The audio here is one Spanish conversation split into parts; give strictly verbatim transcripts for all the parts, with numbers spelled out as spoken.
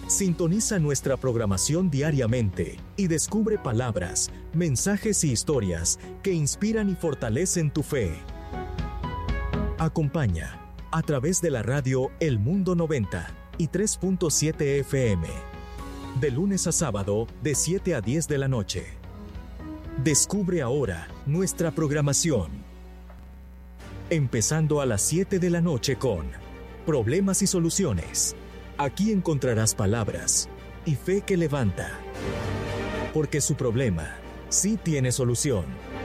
Sintoniza nuestra programación diariamente y descubre palabras, mensajes y historias que inspiran y fortalecen tu fe. Acompaña a través de la radio El Mundo noventa y tres punto siete F M, de lunes a sábado de siete a diez de la noche. Descubre ahora nuestra programación. Empezando a las siete de la noche con Problemas y Soluciones. Aquí encontrarás palabras y fe que levanta. Porque su problema sí tiene solución.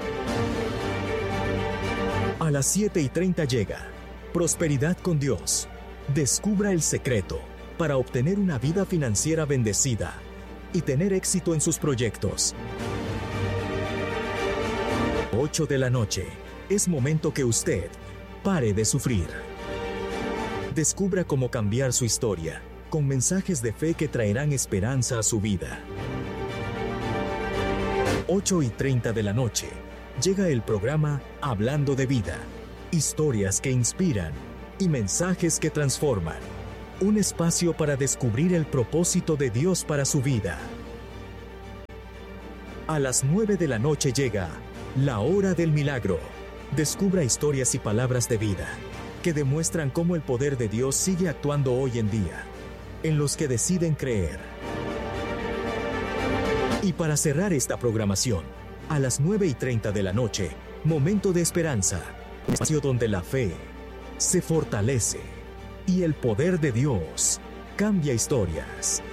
A las siete y treinta llega Prosperidad con Dios. Descubra el secreto para obtener una vida financiera bendecida y tener éxito en sus proyectos. ocho de la noche. Es momento que usted pare de sufrir. Descubra cómo cambiar su historia con mensajes de fe que traerán esperanza a su vida. ocho y treinta de la noche. Llega el programa Hablando de Vida. Historias que inspiran y mensajes que transforman. Un espacio para descubrir el propósito de Dios para su vida. A las nueve de la noche llega La Hora del Milagro. Descubra historias y palabras de vida que demuestran cómo el poder de Dios sigue actuando hoy en día, en los que deciden creer. Y para cerrar esta programación, a las nueve y treinta de la noche, Momento de Esperanza, un espacio donde la fe se fortalece y el poder de Dios cambia historias.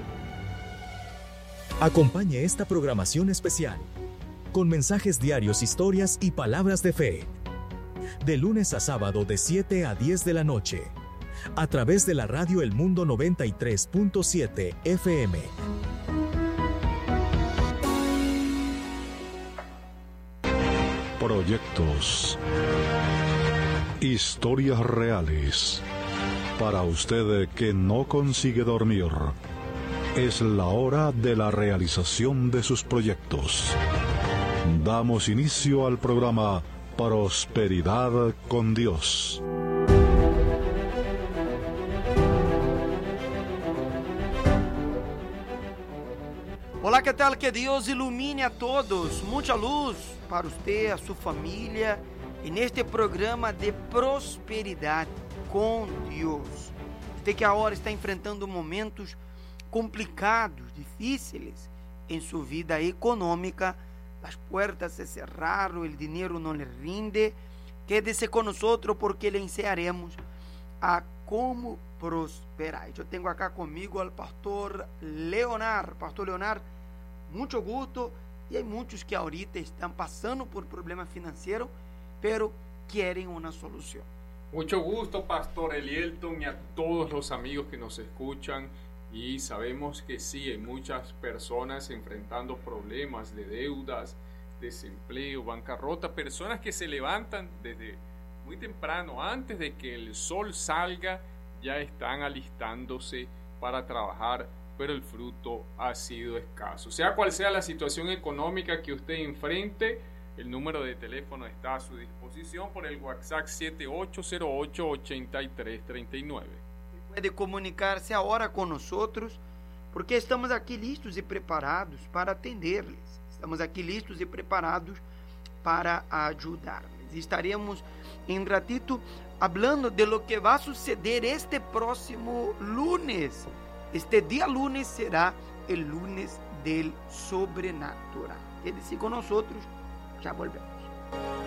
Acompañe esta programación especial con mensajes diarios, historias y palabras de fe. De lunes a sábado de siete a diez de la noche, a través de la radio El Mundo noventa y tres punto siete F M. Proyectos. Historias reales. Para usted que no consigue dormir, es la hora de la realización de sus proyectos. Damos inicio al programa Prosperidad con Dios. Olá, que tal? Que Deus ilumine a todos. Muita luz para você, a sua família, e neste programa de prosperidade com Deus. Você que agora está enfrentando momentos complicados, difíceis em sua vida econômica, as portas se cerraram, o dinheiro não lhe rinde. Quédese conosco porque lhe ensinaremos a como prosperar. Eu tenho aqui comigo o pastor Leonard. Pastor Leonard, muito gusto. E há muitos que ahorita estão passando por problema financeiro, pero querem uma solução. Mucho gusto, Pastor Elielton, y a todos los amigos que nos escuchan. Y sabemos que sí, hay muchas personas enfrentando problemas de deudas, desempleo, bancarrota, personas que se levantan desde muy temprano, antes de que el sol salga, ya están alistándose para trabajar, pero el fruto ha sido escaso. Sea cual sea la situación económica que usted enfrente, el número de teléfono está a su disposición por el WhatsApp siete ocho cero ocho, ocho tres tres nueve. Puede comunicar-se agora com nós, porque estamos aqui listos e preparados para atender-lhes. Estamos aqui listos e preparados para ajudar-lhes. Estaremos em ratito falando de lo que vai suceder este próximo lunes. Este dia lunes será o lunes del sobrenatural. Quédese com nós, já volvemos.